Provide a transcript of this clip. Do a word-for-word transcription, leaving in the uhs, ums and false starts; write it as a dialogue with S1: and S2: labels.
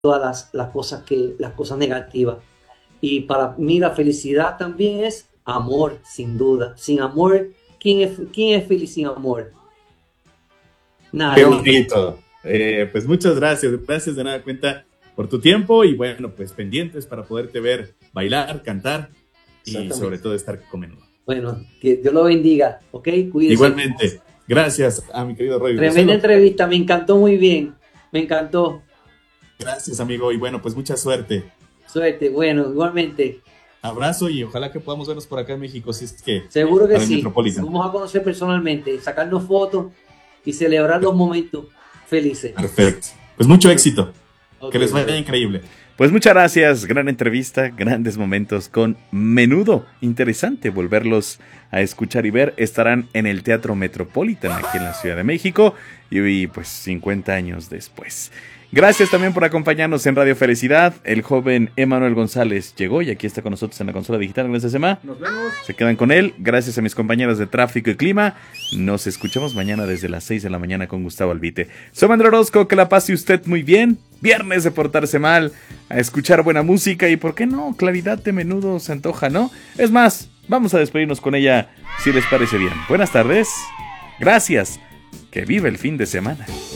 S1: todas las, las cosas que, las cosas negativas. Y para mí la felicidad también es amor, sin duda. Sin amor, ¿quién es, quién es feliz sin amor?
S2: Qué
S1: Nadie.
S2: bonito. Eh, pues muchas gracias, gracias de nada cuenta por tu tiempo y bueno, pues pendientes para poderte ver bailar, cantar y sobre todo estar con Menudo.
S1: Bueno, que Dios lo bendiga, ¿ok? Cuídese.
S2: Igualmente, gracias a mi querido Roy.
S1: Tremenda entrevista, me encantó muy bien, me encantó.
S2: Gracias, amigo, y bueno, pues mucha suerte.
S1: Suerte, bueno, igualmente.
S2: Abrazo y ojalá que podamos vernos por acá en México, si es que...
S1: Seguro que sí, vamos a conocer personalmente, sacarnos fotos y celebrar los momentos felices.
S2: Perfecto, pues mucho éxito, okay, que les vaya increíble.
S3: Pues muchas gracias, gran entrevista, grandes momentos con Menudo. Interesante volverlos a escuchar y ver. Estarán en el Teatro Metropolitan aquí en la Ciudad de México y pues cincuenta años después. Gracias también por acompañarnos en Radio Felicidad. El joven Emanuel González llegó y aquí está con nosotros en la consola digital. Gracias, Emma.
S2: Nos vemos.
S3: Se quedan con él. Gracias a mis compañeros de Tráfico y Clima. Nos escuchamos mañana desde las seis de la mañana con Gustavo Albite. Soy Manuel Orozco, que la pase usted muy bien. Viernes de portarse mal, a escuchar buena música y, ¿por qué no? Claridad de Menudo se antoja, ¿no? Es más, vamos a despedirnos con ella si les parece bien. Buenas tardes. Gracias. Que vive el fin de semana.